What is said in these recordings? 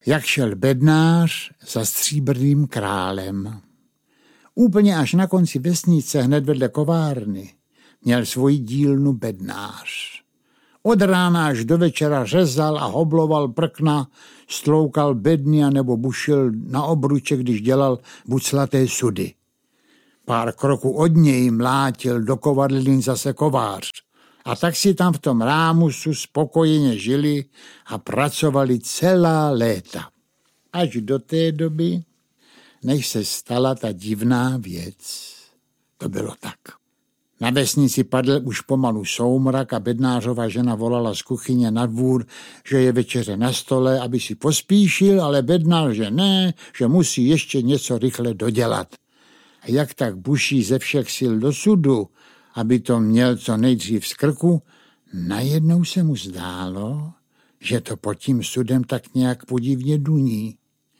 jak šel bednář za stříbrným králem. Úplně až na konci vesnice, hned vedle kovárny, měl svoji dílnu bednář. Od rána až do večera řezal a hobloval prkna, stloukal bedny a nebo bušil na obruče, když dělal buclaté sudy. Pár kroků od něj mlátil do kovadlin zase kovář. A tak si tam v tom rámusu spokojeně žili a pracovali celá léta. Až do té doby, než se stala ta divná věc. To bylo tak. Na vesnici padl už pomalu soumrak a bednářova žena volala z kuchyně na dvůr, že je večeře na stole, aby si pospíšil, ale bednář, že ne, že musí ještě něco rychle dodělat. A jak tak buší ze všech sil do sudu, aby to měl co nejdřív z krku, najednou se mu zdálo, že to pod tím sudem tak nějak podivně duní.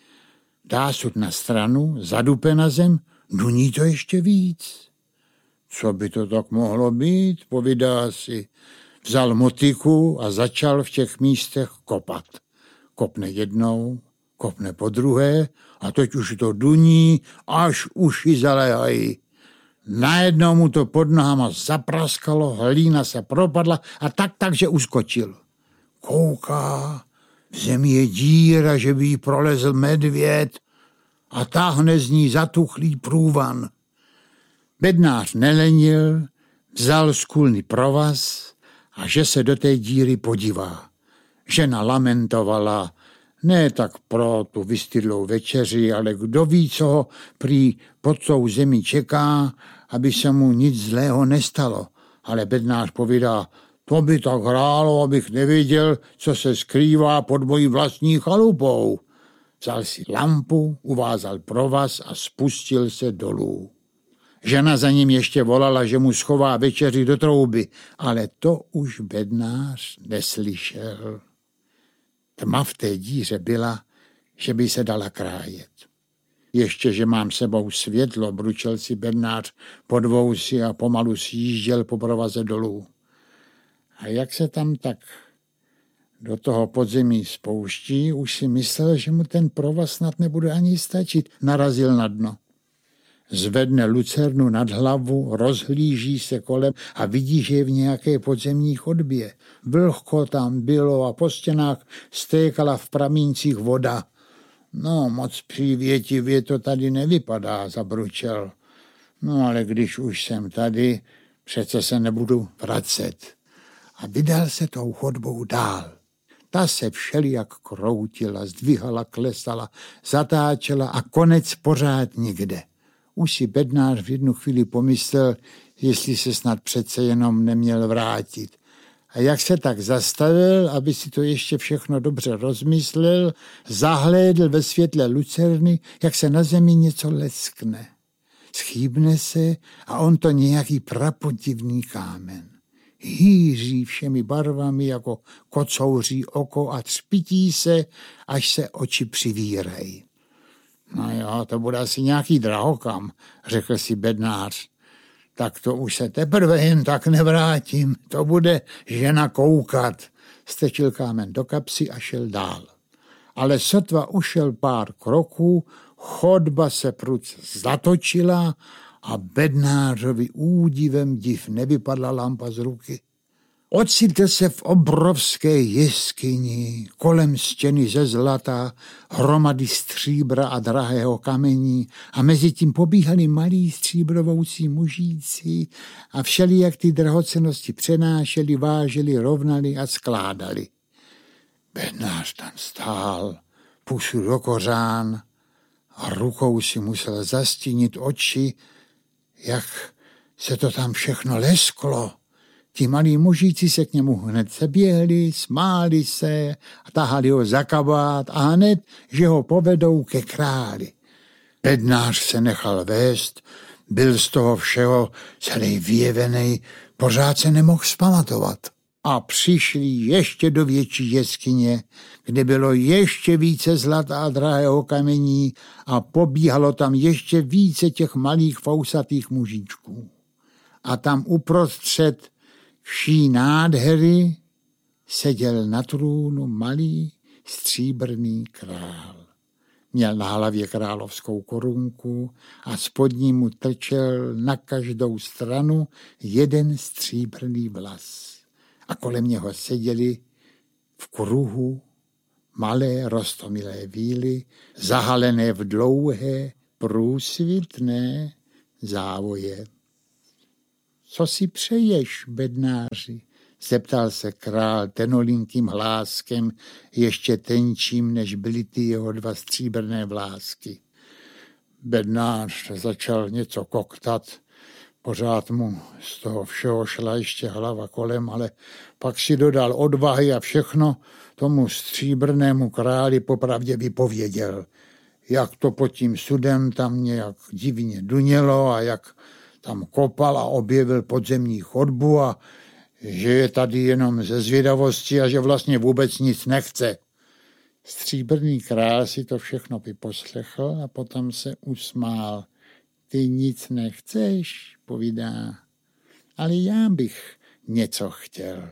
Dá sud na stranu, zadupe na zem, duní to ještě víc. Co by to tak mohlo být, povídá si. Vzal motiku a začal v těch místech kopat. Kopne jednou, kopne po druhé a teď už to duní, až uši zaléhají. Najednou mu to pod nohama zapraskalo, hlína se propadla a tak, že uskočil. Kouká, v zemi je díra, že by jí prolezl medvěd a táhne z ní zatuchlý průvan. Bednář nelenil, vzal z kůlny provaz a že se do té díry podívá. Žena lamentovala, ne tak pro tu vystydlou večeři, ale kdo ví, co ho prý pod tou zemi čeká, aby se mu nic zlého nestalo. Ale bednář povídá, to by tak hrálo, abych nevěděl, co se skrývá pod mojí vlastní chalupou. Vzal si lampu, uvázal provaz a spustil se dolů. Žena za ním ještě volala, že mu schová večeři do trouby, ale to už bednář neslyšel. Tma v té díře byla, že by se dala krájet. Ještě, že mám sebou světlo, bručel si bednář pod vousy a pomalu sjížděl po provaze dolů. A jak se tam tak do toho podzemí spouští, už si myslel, že mu ten provaz snad nebude ani stačit. Narazil na dno. Zvedne lucernu nad hlavu, rozhlíží se kolem a vidí, že je v nějaké podzemní chodbě. Vlhko tam bylo a po stěnách stékala v pramíncích voda. No, moc přívětivě to tady nevypadá, zabručel. No, ale když už jsem tady, přece se nebudu vracet. A vydal se tou chodbou dál. Ta se všelijak kroutila, zdvihala, klesala, zatáčela a konec pořád nikde. Už si bednář v jednu chvíli pomyslel, jestli se snad přece jenom neměl vrátit. A jak se tak zastavil, aby si to ještě všechno dobře rozmyslel, zahlédl ve světle lucerny, jak se na zemi něco leskne. Schýbne se a on to nějaký prapodivný kámen. Hýří všemi barvami jako kocouří oko a třpití se, až se oči přivírají. No jo, to bude asi nějaký drahokam, řekl si bednář. Tak to už se teprve jen tak nevrátím, to bude žena koukat. Strčil kámen do kapsy a šel dál. Ale sotva ušel pár kroků, chodba se prudce zatočila a bednářovi údivem div nevypadla lampa z ruky. Ocitl se v obrovské jeskyni, kolem stěny ze zlata, hromady stříbra a drahého kamení a mezi tím pobíhali malí stříbrovoucí mužíci a všelijak ty drahocennosti přenášeli, váželi, rovnali a skládali. Bednář tam stál, pusu do kořán a rukou si musel zastínit oči, jak se to tam všechno lesklo. Ti malí mužíci se k němu hned seběhli, smáli se a tahali ho za kabát a hned, že ho povedou ke králi. Bednář se nechal vést, byl z toho všeho celý vyjevenej, pořád se nemohl vzpamatovat. A přišli ještě do větší jeskyně, kde bylo ještě více zlata a drahého kamení a pobíhalo tam ještě více těch malých fousatých mužičků. A tam uprostřed vší nádhery seděl na trůnu malý, stříbrný král. Měl na hlavě královskou korunku a spodní mu trčel na každou stranu jeden stříbrný vlas. A kolem něho seděli v kruhu malé roztomilé víly, zahalené v dlouhé, průsvitné závoje. Co si přeješ, bednáři? Zeptal se král tenolinkým hláskem, ještě tenčím, než byly ty jeho dva stříbrné vlásky. Bednář začal něco koktat, pořád mu z toho všeho šla ještě hlava kolem, ale pak si dodal odvahy a všechno tomu stříbrnému králi popravdě vypověděl, jak to pod tím sudem tam nějak divně dunělo a jak tam kopal a objevil podzemní chodbu a že je tady jenom ze zvědavosti a že vlastně vůbec nic nechce. Stříbrný král si to všechno vyposlechl a potom se usmál. Ty nic nechceš, povídá, ale já bych něco chtěl.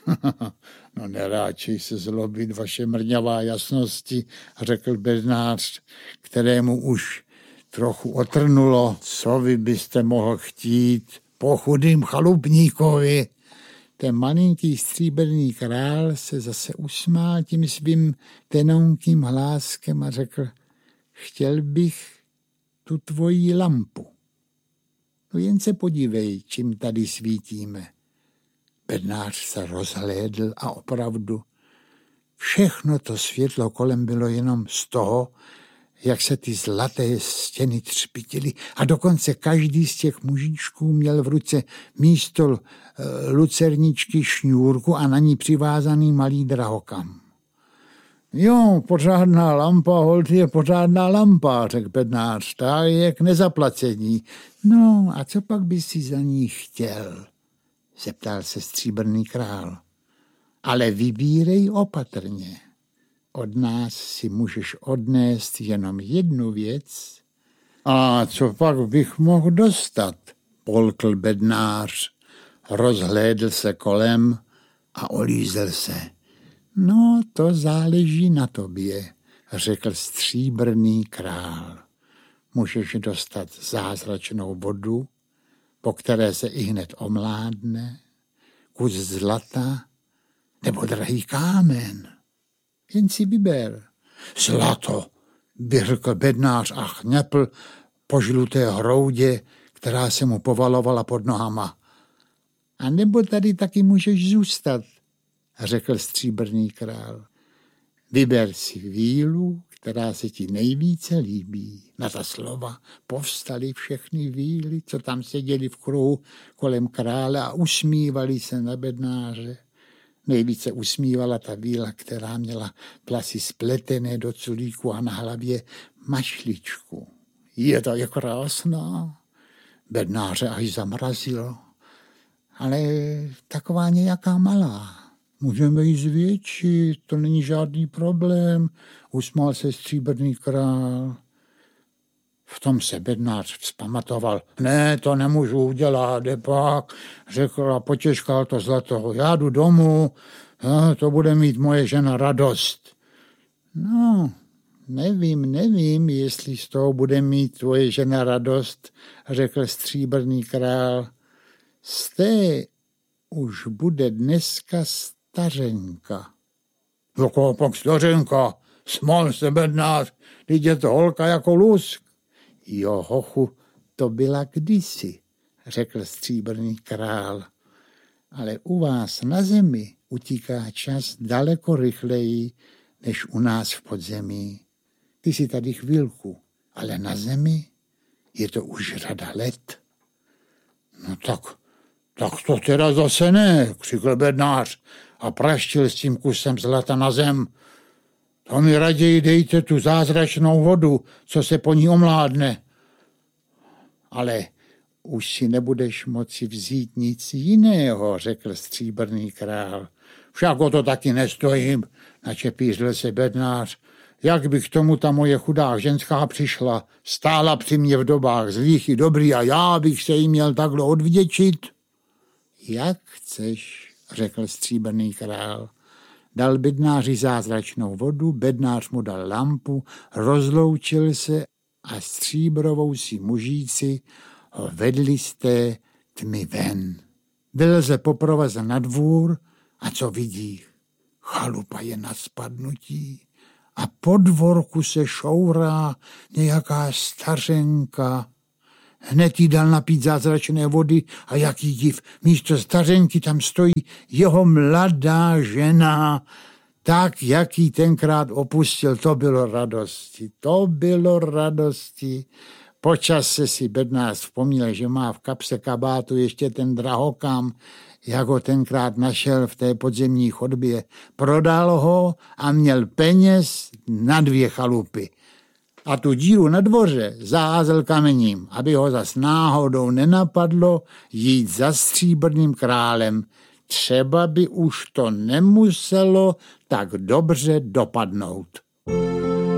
No neráčej se zlobit, vaše mrňavá jasnosti, řekl bednář, kterému už trochu otrnulo. Co vy byste mohl chtít po chudým chalupníkovi? Ten malinký stříbrný král se zase usmál tím svým tenonkým hláskem a řekl, chtěl bych tu tvoji lampu. No jen se podívej, čím tady svítíme. Bednář se rozhlédl a opravdu všechno to světlo kolem bylo jenom z toho, jak se ty zlaté stěny třpitily a dokonce každý z těch mužičků měl v ruce místo lucerničky šňůrku a na ní přivázaný malý drahokam. Jo, pořádná lampa, holt je pořádná lampa, řekl bednář, ta je k nezaplacení. No a co pak by si za ní chtěl? Zeptal se stříbrný král. Ale vybírej opatrně. Od nás si můžeš odnést jenom jednu věc. A co pak bych mohl dostat? Polkl bednář, rozhlédl se kolem a olízel se. No, to záleží na tobě, řekl stříbrný král. Můžeš dostat zázračnou vodu, po které se ihned omládne, kus zlata nebo drahý kámen. Jen si vyber. Zlato, vyřkl bednář a chňapl po žluté hroudě, která se mu povalovala pod nohama. A nebo tady taky můžeš zůstat, řekl stříbrný král. Vyber si vílu, která se ti nejvíce líbí. Na ta slova povstaly všechny víly, co tam seděli v kruhu kolem krále a usmívali se na bednáře. Nejvíce usmívala ta víla, která měla vlasy spletené do culíku a na hlavě mašličku. Je to je krásná. Bednáře až zamrazilo. Ale taková nějaká malá. Můžeme ji zvětšit, to není žádný problém, usmál se stříbrný král. V tom se bednář vzpamatoval. Ne, to nemůžu udělat, pak, řekl a potěžkal to zlato. Já jdu domů, to bude mít moje žena radost. No, nevím, jestli z toho bude mít tvoje žena radost, řekl stříbrný král. Z té už bude dneska stařenka. Jaká pak stařenka? Smál se bednář, teď je to holka jako lusk. Jo, hochu, to byla kdysi, řekl stříbrný král. Ale u vás na zemi utíká čas daleko rychleji, než u nás v podzemí. Ty jsi tady chvilku, ale na zemi je to už řada let. No tak to teda zase ne, křikl bednář a praštil s tím kusem zlata na zem. To mi raději dejte tu zázračnou vodu, co se po ní omládne. Ale už si nebudeš moci vzít nic jiného, řekl stříbrný král. Však o to taky nestojím, načepířil se bednář. Jak by k tomu ta moje chudá ženská přišla, stála při mě v dobách zlých i dobrý a já bych se jí měl takhle odvděčit? Jak chceš, řekl stříbrný král, Dal bednáři zázračnou vodu, bednář mu dal lampu, rozloučil se a stříbrovou si mužíci ho vedli z té tmy ven. Byl se poprovazen na dvůr a co vidí? Chalupa je na spadnutí a po dvorku se šourá nějaká stařenka. Hned jí dal napít zázračné vody a jaký div, místo stařenky tam stojí jeho mladá žena, tak, jak jí tenkrát opustil. To bylo radosti. Po čase si bednář vzpomněl, že má v kapse kabátu ještě ten drahokam, jak ho tenkrát našel v té podzemní chodbě. Prodal ho a měl peněz na 2 chalupy. A tu díru na dvoře zaházel kamením, aby ho zas náhodou nenapadlo jít za stříbrným králem. Třeba by už to nemuselo tak dobře dopadnout.